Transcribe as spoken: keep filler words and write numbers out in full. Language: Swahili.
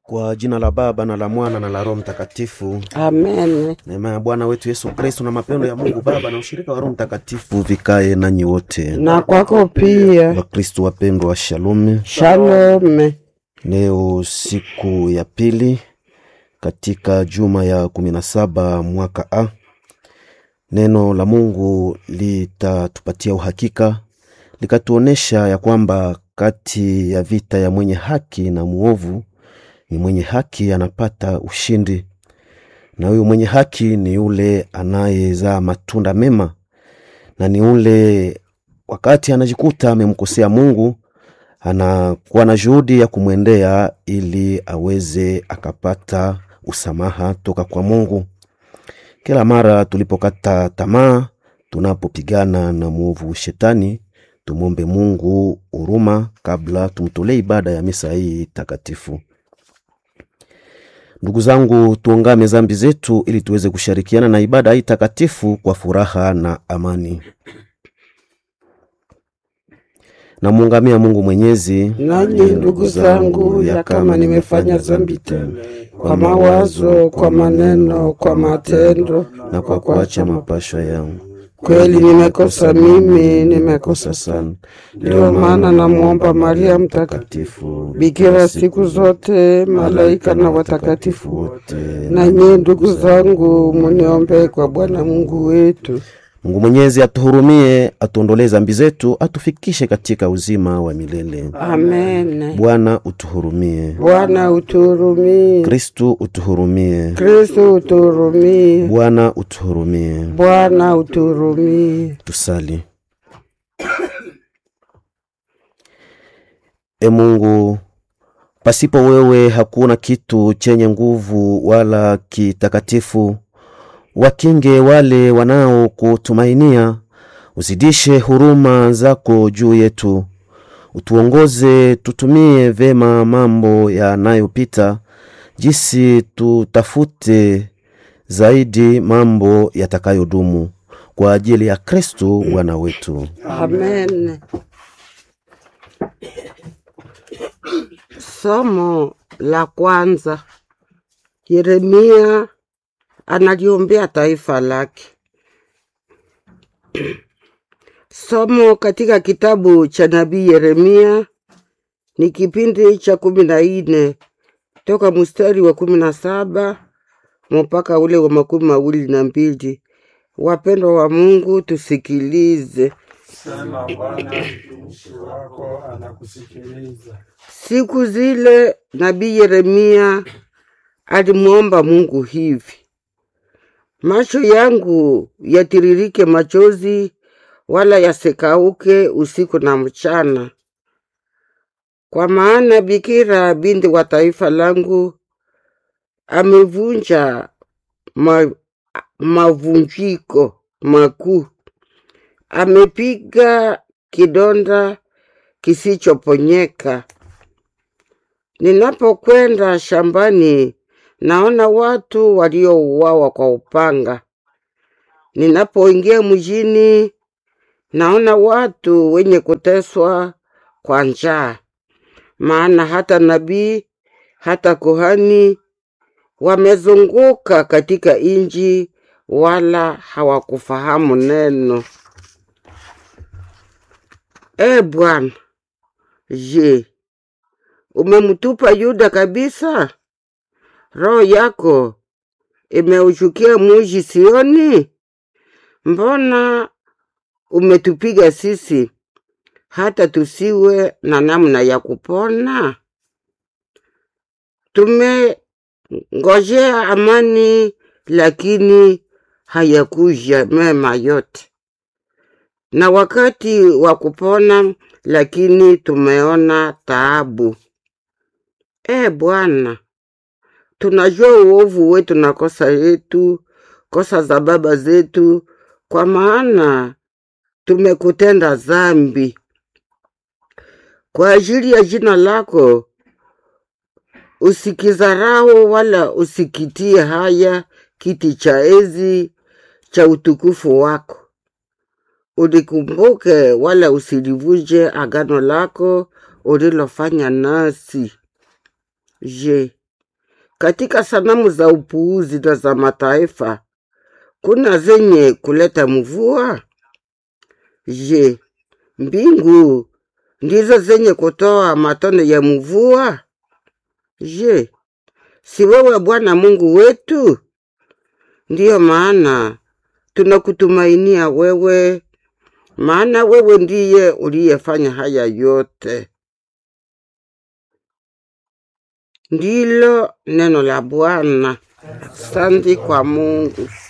Kwa jina la Baba na la Mwana na la Roho Mtakatifu. Amen. Neema ya Bwana wetu Yesu Kristo na mapendo ya Mungu Baba na ushirika wa Roho Mtakatifu vikae nanyi wote. Na kwako pia. Wakristo wapendwa wa Shalom. Shalom. Leo siku ya pili katika juma ya kumi na saba mwaka A. Neno la Mungu litatupatia uhakika, likatuonesha ya kwamba kati ya vita ya mwenye haki na muovu, ni mwenye haki anapata ushindi. Na huyo mwenye haki ni yule anayezaa matunda mema, na ni yule wakati anajikuta amemkosea Mungu, anakuwa na juhudi ya kumwendea ili aweze akapata usamaha toka kwa Mungu. Kila mara tulipokata tamaa, tunapopigana na muovu shetani, tumombe Mungu huruma kabla tumtolee ibada ya misa hii takatifu. Ndugu zangu, tuungame dhambi zetu ili tuweze kushirikiana na ibada hii takatifu kwa furaha na amani. Na muungamia Mungu Mwenyezi. Nanyi ndugu zangu, ya kama nimefanya dhambi tena kwa mawazo, kwa maneno, kwa matendo na kwa kuacha mapasho yangu, kweli nimekosa mimi, nimekosa sana. Ndio maana namuomba Maria mtakatifu, bikira siku zote, malaika na watakatifu wote, na nyinyi ndugu zangu muniombe kwa Bwana Mungu wetu. Mungu Mwenyezi atuhurumie, atuondolee dhambi zetu, atufikishe katika uzima wa milele. Amen. Bwana utuhurumie. Bwana utuhurumie. Kristo utuhurumie. Kristo utuhurumie. Bwana utuhurumie. Bwana utuhurumie. Tusali. E Mungu, pasipo wewe hakuna kitu chenye nguvu wala kitakatifu. Wakinge wale wanao kutumainia, uzidishe huruma zako juu yetu. Utuongoze tutumie vema mambo yanayopita, jinsi tutafute zaidi mambo yatakayodumu kwa ajili ya Kristo Bwana wetu. Amen. Somo la kwanza. Yeremia analiombea taifa lake. Somo katika kitabu cha nabii Yeremia ni kipindi cha kumi na nne toka mstari wa kumi na saba mpaka ule wa makumi mawili na mbili. Wapendwa wa Mungu, tusikilize. Sema Bwana, mtumishi wako anakusikiliza. Siku zile nabii Yeremia alimuomba Mungu hivi: macho yangu yatiririke machozi, wala yasikauke usiku na mchana. Kwa maana bikira binti wa taifa langu amevunja ma, mavunjiko makuu. Amepiga kidonda kisichoponyeka. Ninapokwenda shambani, naona watu waliouawa kwa upanga. Ninapoingia mjini, naona watu wenye kuteswa kwa njaa. Maana hata nabii, hata kuhani wamezunguka katika inji, wala hawakufahamu neno. E Bwana, je, umemtupa Yuda kabisa? Roho yako imeuchukia mji Sioni? Mbona umetupiga sisi hata tusiwe na namna ya kupona? Tumengojea amani, lakini hayakuja mema yote, na wakati wa kupona, lakini tumeona taabu. E Bwana, tunajua uovu wetu na kosa yetu, kosa za baba zetu, kwa maana tumekutenda dhambi. Kwa ajili ya jina lako, usikizarau wala usikitie haya kiti cha enzi cha utukufu wako. Ulikumbuke wala usilivunje agano lako ulilofanya nasi. Je, Katika sanamu za upuuzi na za mataifa, kuna zenye kuleta mvua? Je, mbingu ndizo zenye kutoa matone ya mvua? Je, si wewe Bwana Mungu wetu? Ndiyo maana tunakutumainia wewe, maana wewe ndiye uliyefanya haya yote. Ndilo neno la Bwana. Asante kwa Mungu.